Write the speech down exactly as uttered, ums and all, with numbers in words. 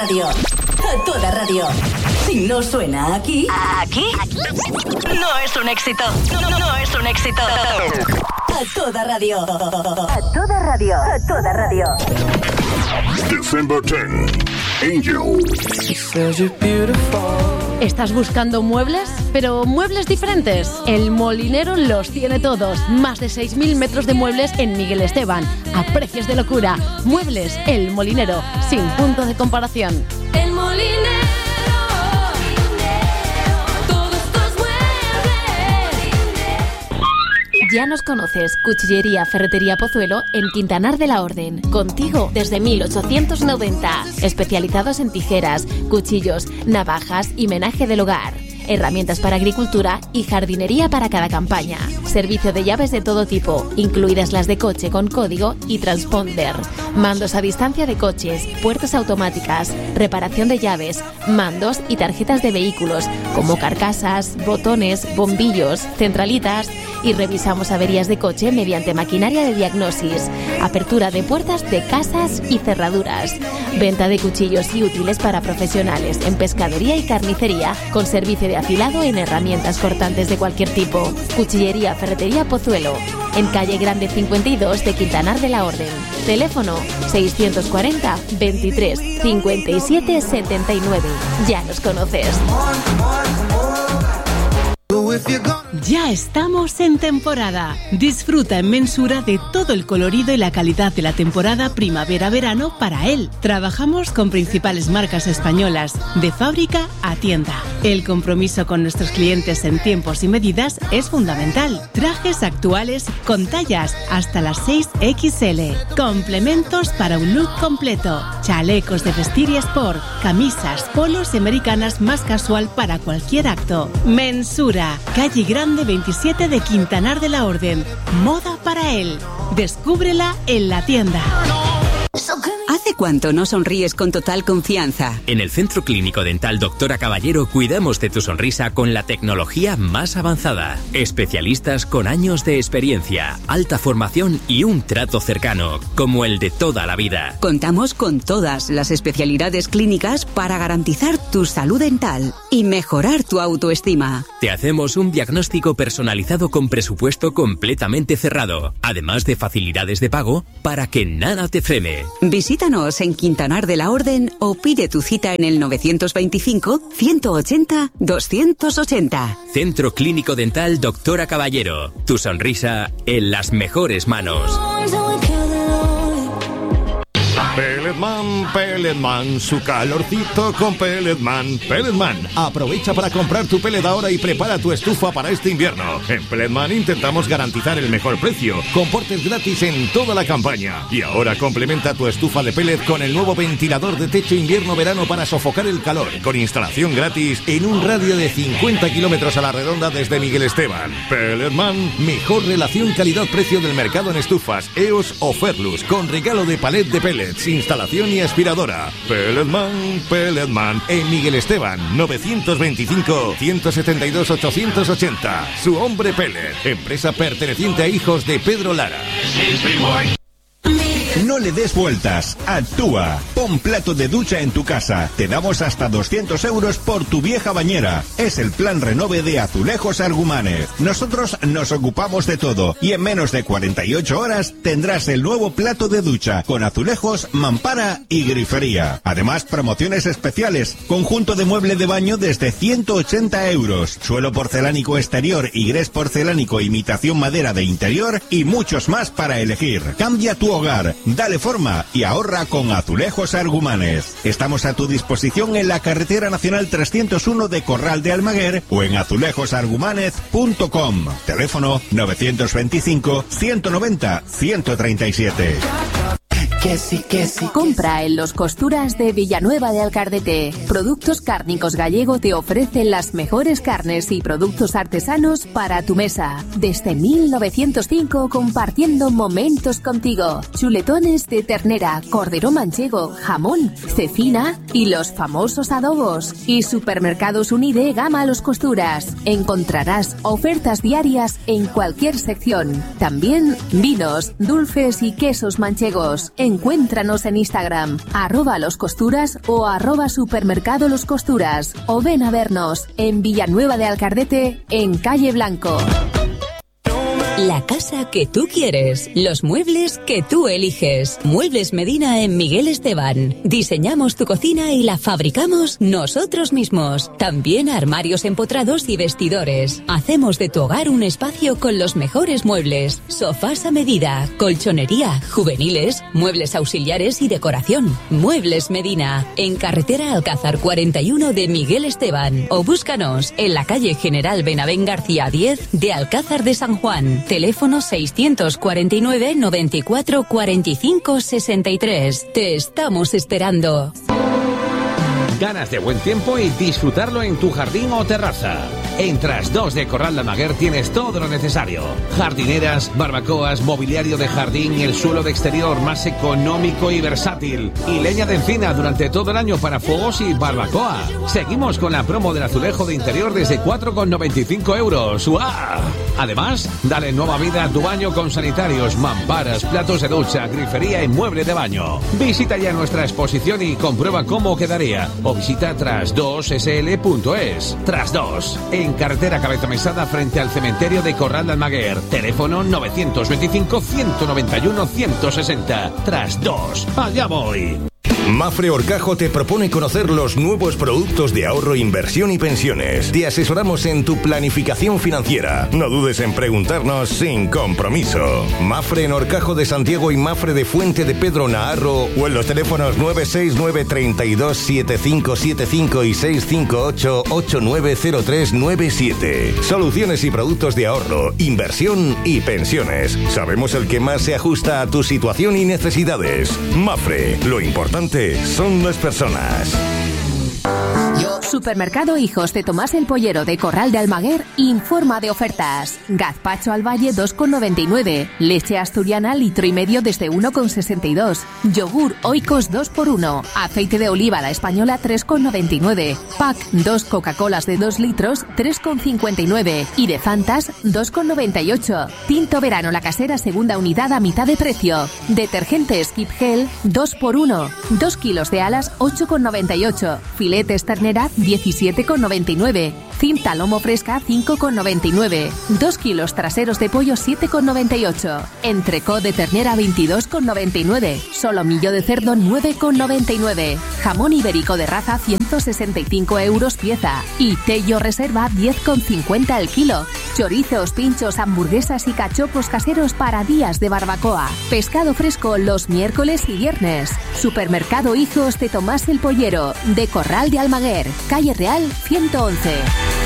radio. A toda radio. Si no suena aquí, aquí, aquí, no es un éxito. No, no, no es un éxito. A toda radio. A toda radio. A toda radio. December tenth, Angel. ¿Estás buscando muebles? Pero muebles diferentes. El Molinero los tiene todos. Más de seis mil metros de muebles en Miguel Esteban. A precios de locura. Muebles El Molinero. Sin punto de comparación. El Molinero. Ya nos conoces, Cuchillería Ferretería Pozuelo en Quintanar de la Orden. Contigo desde mil ochocientos noventa. Especializados en tijeras, cuchillos, navajas y menaje del hogar. Herramientas para agricultura y jardinería para cada campaña. Servicio de llaves de todo tipo, incluidas las de coche con código y transponder. Mandos a distancia de coches, puertas automáticas, reparación de llaves, mandos y tarjetas de vehículos, como carcasas, botones, bombillos, centralitas. Y revisamos averías de coche mediante maquinaria de diagnosis. Apertura de puertas de casas y cerraduras. Venta de cuchillos y útiles para profesionales en pescadería y carnicería, con servicio de afilado en herramientas cortantes de cualquier tipo. Cuchillería Ferretería Pozuelo, en calle Grande cincuenta y dos de Quintanar de la Orden. Teléfono seiscientos cuarenta, veintitrés, cincuenta y siete, setenta y nueve. Ya nos conoces. Ya estamos en temporada. Disfruta en Mensura de todo el colorido y la calidad de la temporada primavera-verano para él. Trabajamos con principales marcas españolas, de fábrica a tienda. El compromiso con nuestros clientes en tiempos y medidas es fundamental. Trajes actuales con tallas hasta las seis equis ele. Complementos para un look completo. Chalecos de vestir y sport, camisas, polos y americanas más casual para cualquier acto. Mensura, calle Grande veintisiete de Quintanar de la Orden. Moda para él. Descúbrela en la tienda. ¿Hace cuánto no sonríes con total confianza? En el Centro Clínico Dental Doctora Caballero cuidamos de tu sonrisa con la tecnología más avanzada. Especialistas con años de experiencia, alta formación y un trato cercano, como el de toda la vida. Contamos con todas las especialidades clínicas para garantizar tu salud dental y mejorar tu autoestima. Te hacemos un diagnóstico personalizado con presupuesto completamente cerrado, además de facilidades de pago para que nada te frene. Visítanos en Quintanar de la Orden o pide tu cita en el novecientos veinticinco, ciento ochenta, doscientos ochenta. Centro Clínico Dental Doctora Caballero. Tu sonrisa en las mejores manos. Pelletman, Pelletman, su calorcito con Pelletman. Pelletman, aprovecha para comprar tu pellet ahora y prepara tu estufa para este invierno. En Pelletman intentamos garantizar el mejor precio, con portes gratis en toda la campaña. Y ahora complementa tu estufa de pellet con el nuevo ventilador de techo invierno-verano para sofocar el calor, con instalación gratis en un radio de cincuenta kilómetros a la redonda desde Miguel Esteban. Pelletman, mejor relación calidad-precio del mercado en estufas, E O S o Ferlus, con regalo de palet de pellets, instalación y aspiradora. Pelletman, Pelletman, en Miguel Esteban, novecientos veinticinco, ciento setenta y dos, ochocientos ochenta. Su hombre pellet, empresa perteneciente a hijos de Pedro Lara. No le des vueltas, actúa. Pon plato de ducha en tu casa. Te damos hasta doscientos euros por tu vieja bañera. Es el plan renove de Azulejos Argumanes. Nosotros nos ocupamos de todo y en menos de cuarenta y ocho horas tendrás el nuevo plato de ducha con azulejos, mampara y grifería. Además, promociones especiales. Conjunto de mueble de baño desde ciento ochenta euros. Suelo porcelánico exterior y grés porcelánico imitación madera de interior y muchos más para elegir. Cambia tu hogar. Dale forma y ahorra con Azulejos Argumanes. Estamos a tu disposición en la carretera nacional trescientos uno de Corral de Almaguer o en azulejos argumanes punto com. Teléfono novecientos veinticinco, ciento noventa, ciento treinta y siete. Que sí, que sí. Compra en Los Costuras de Villanueva de Alcardete. Productos Cárnicos Gallego te ofrecen las mejores carnes y productos artesanos para tu mesa. Desde mil novecientos cinco compartiendo momentos contigo. Chuletones de ternera, cordero manchego, jamón, cecina y los famosos adobos. Y Supermercados Unide Gama Los Costuras. Encontrarás ofertas diarias en cualquier sección. También vinos, dulces y quesos manchegos. En Encuéntranos en Instagram, arroba Los Costuras o arroba Supermercado Los Costuras. O ven a vernos en Villanueva de Alcardete, en Calle Blanco. La casa que tú quieres, los muebles que tú eliges. Muebles Medina en Miguel Esteban. Diseñamos tu cocina y la fabricamos nosotros mismos. También armarios empotrados y vestidores. Hacemos de tu hogar un espacio con los mejores muebles. Sofás a medida, colchonería, juveniles, muebles auxiliares y decoración. Muebles Medina, en carretera Alcázar cuarenta y uno de Miguel Esteban. O búscanos en la calle General Benavén García diez de Alcázar de San Juan. Teléfono seiscientos cuarenta y nueve, noventa y cuatro, cuarenta y cinco, sesenta y tres. Te estamos esperando. Ganas de buen tiempo y disfrutarlo en tu jardín o terraza. En Tras dos de Corral de Almaguer tienes todo lo necesario. Jardineras, barbacoas, mobiliario de jardín y el suelo de exterior más económico y versátil. Y leña de encina durante todo el año para fuegos y barbacoa. Seguimos con la promo del azulejo de interior desde cuatro con noventa y cinco euros. ¡Guau! Además, dale nueva vida a tu baño con sanitarios, mamparas, platos de ducha, grifería y mueble de baño. Visita ya nuestra exposición y comprueba cómo quedaría. O visita tras dos s l punto es. Tras dos, en carretera Cabeza Mesada frente al cementerio de Corral de Almaguer. Teléfono novecientos veinticinco, ciento noventa y uno, ciento sesenta. Tras dos, allá voy. Mapfre Horcajo te propone conocer los nuevos productos de ahorro, inversión y pensiones. Te asesoramos en tu planificación financiera. No dudes en preguntarnos sin compromiso. Mapfre en Horcajo de Santiago y Mapfre de Fuente de Pedro Naharro o en los teléfonos nueve seis nueve, tres dos, siete cinco siete cinco y seis cinco ocho, ocho nueve cero tres nueve siete. Soluciones y productos de ahorro, inversión y pensiones. Sabemos el que más se ajusta a tu situación y necesidades. Mapfre, lo importante son las personas. Supermercado Hijos de Tomás el Pollero de Corral de Almaguer informa de ofertas. Gazpacho al Valle dos con noventa y nueve. Leche asturiana litro y medio desde uno con sesenta y dos. Yogur Oikos dos por uno. Aceite de oliva la española tres con noventa y nueve. Pack dos Coca-Colas de dos litros tres con cincuenta y nueve. Y de Fantas dos con noventa y ocho. Tinto Verano la casera segunda unidad a mitad de precio. Detergente Skip Gel dos por uno. dos kilos de alas ocho con noventa y ocho. Filetes ternera diecisiete con noventa y nueve. Cinta lomo fresca cinco con noventa y nueve. dos kilos traseros de pollo siete con noventa y ocho. Entrecot de ternera veintidós con noventa y nueve. Solomillo de cerdo nueve con noventa y nueve. Jamón ibérico de raza ciento sesenta y cinco euros pieza. Y Tello Reserva diez con cincuenta el kilo. Chorizos, pinchos, hamburguesas y cachopos caseros para días de barbacoa. Pescado fresco los miércoles y viernes. Supermercado Hijos de Tomás el Pollero de Corral de Almaguer, calle Real ciento once.